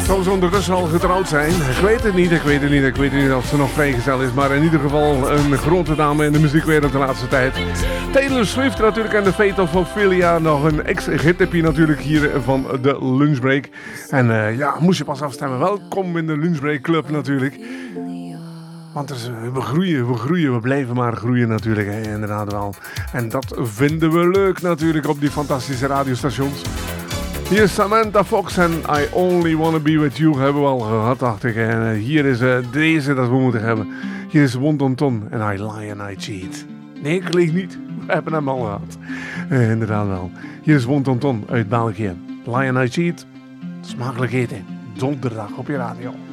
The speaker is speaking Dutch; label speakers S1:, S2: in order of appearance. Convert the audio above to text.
S1: Zou ze ondertussen al getrouwd zijn? Ik weet het niet of ze nog vrijgezel is. Maar in ieder geval een grote dame in de muziekwereld de laatste tijd. Taylor Swift natuurlijk en The Fate of Ophelia. Nog een ex-hittipje natuurlijk hier van de Lunchbreak. En ja, moest je pas afstemmen. Welkom in de Lunchbreak Club natuurlijk. Want we groeien, we blijven maar groeien natuurlijk, hè, inderdaad wel. En dat vinden we leuk natuurlijk op die fantastische radiostations. Hier is Samantha Fox en I Only Wanna Be With You hebben we al gehad, dacht ik. En hier is deze dat we moeten hebben. Hier is Wontonton en I Lie and I Cheat. Nee, ik lieg niet. We hebben hem al gehad. Inderdaad wel. Hier is Wontonton uit België. Lie and I Cheat. Smakelijk eten. Donderdag op je radio.